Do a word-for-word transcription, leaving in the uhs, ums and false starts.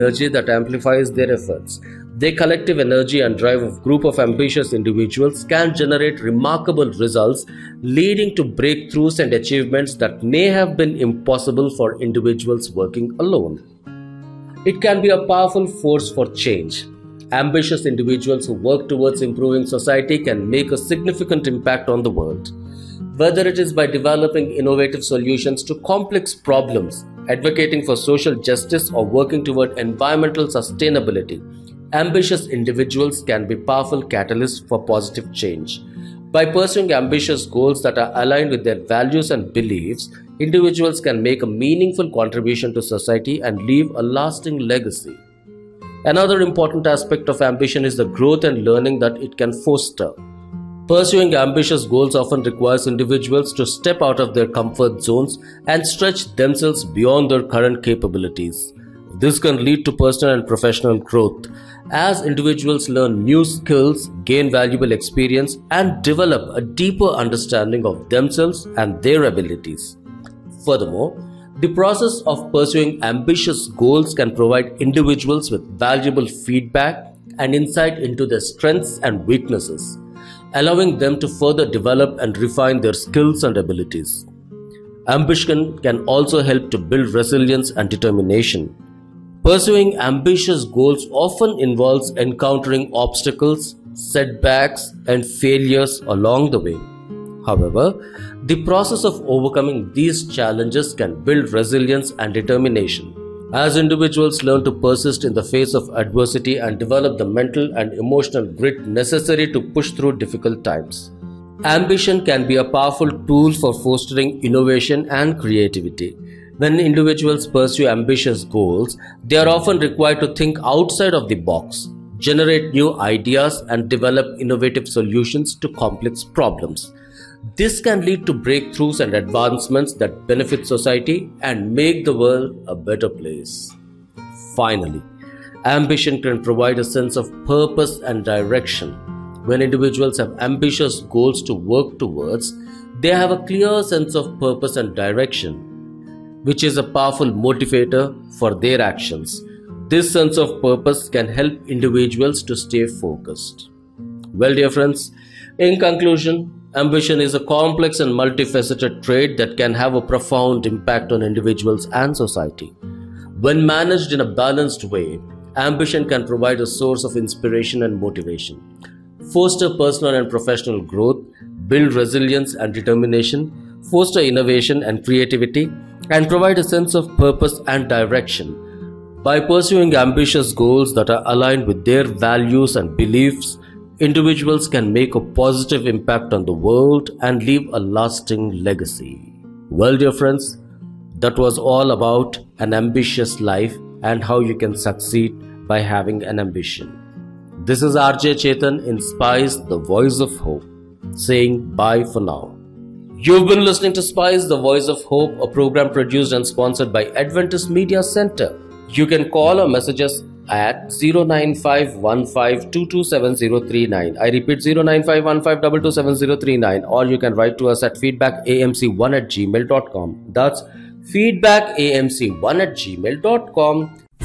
energy that amplifies their efforts. Their collective energy and drive of group of ambitious individuals can generate remarkable results, leading to breakthroughs and achievements that may have been impossible for individuals working alone. It can be a powerful force for change. Ambitious individuals who work towards improving society can make a significant impact on the world. Whether it is by developing innovative solutions to complex problems, advocating for social justice, or working toward environmental sustainability, ambitious individuals can be powerful catalysts for positive change. By pursuing ambitious goals that are aligned with their values and beliefs, individuals can make a meaningful contribution to society and leave a lasting legacy. Another important aspect of ambition is the growth and learning that it can foster. Pursuing ambitious goals often requires individuals to step out of their comfort zones and stretch themselves beyond their current capabilities. This can lead to personal and professional growth, as individuals learn new skills, gain valuable experience, and develop a deeper understanding of themselves and their abilities. Furthermore, the process of pursuing ambitious goals can provide individuals with valuable feedback and insight into their strengths and weaknesses, allowing them to further develop and refine their skills and abilities. Ambition can also help to build resilience and determination. Pursuing ambitious goals often involves encountering obstacles, setbacks, and failures along the way. However, the process of overcoming these challenges can build resilience and determination. As individuals learn to persist in the face of adversity and develop the mental and emotional grit necessary to push through difficult times. Ambition can be a powerful tool for fostering innovation and creativity. When individuals pursue ambitious goals, they are often required to think outside of the box, generate new ideas, and develop innovative solutions to complex problems. This can lead to breakthroughs and advancements that benefit society and make the world a better place. Finally, ambition can provide a sense of purpose and direction. When individuals have ambitious goals to work towards, they have a clear sense of purpose and direction, which is a powerful motivator for their actions. This sense of purpose can help individuals to stay focused. Well, dear friends, in conclusion, ambition is a complex and multifaceted trait that can have a profound impact on individuals and society. When managed in a balanced way, ambition can provide a source of inspiration and motivation, foster personal and professional growth, build resilience and determination, foster innovation and creativity, and provide a sense of purpose and direction. By pursuing ambitious goals that are aligned with their values and beliefs, individuals can make a positive impact on the world and leave a lasting legacy. Well, dear friends, that was all about an ambitious life and how you can succeed by having an ambition. This is R J Chetan in Spice, the Voice of Hope, saying bye for now. You've been listening to Spice, the Voice of Hope, a program produced and sponsored by Adventist Media Center. You can call or message us at zero nine five one five two two seven zero three nine. I repeat, zero nine five one five two two seven zero three nine, or you can write to us at feedback a m c one at gmail dot com. That's feedback a m c one at gmail dot com.